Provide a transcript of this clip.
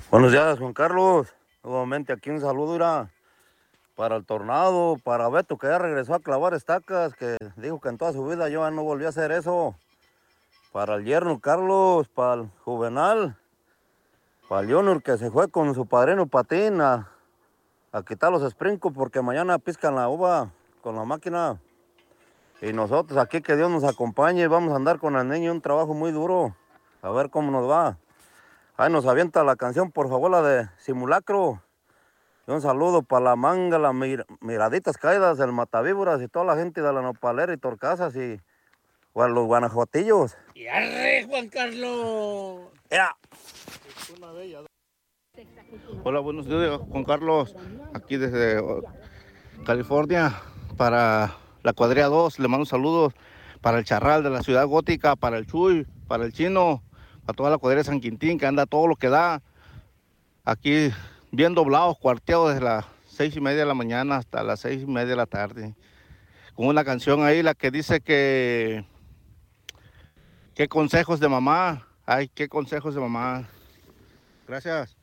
Buenos días, Juan Carlos. Nuevamente aquí un saludo para el Tornado, para Beto que ya regresó a clavar estacas, que dijo que en toda su vida yo ya no volví a hacer eso. Para el yerno Carlos, para el Juvenal, para el Junior que se fue con su padrino Patín a quitar los sprinkles porque mañana piscan la uva con la máquina. Y nosotros aquí que Dios nos acompañe, vamos a andar con el niño un trabajo muy duro. A ver cómo nos va. Ahí nos avienta la canción, por favor, la de Simulacro. Y un saludo para la manga, las miraditas caídas, el Matavíboras y toda la gente de la Nopalera y Torcasas y los guanajuatillos. ¡Y arre, Juan Carlos! ¡Ya! Hola, buenos días, Juan Carlos, aquí desde California, para la cuadrilla 2, le mando saludos para el Charral de la Ciudad Gótica, para el Chuy, para el Chino, para toda la cuadrilla San Quintín, que anda todo lo que da, aquí bien doblados, cuarteados desde las 6:30 de la mañana hasta las 6:30 de la tarde, con una canción ahí, la que dice que, qué consejos de mamá, ay, qué consejos de mamá, gracias.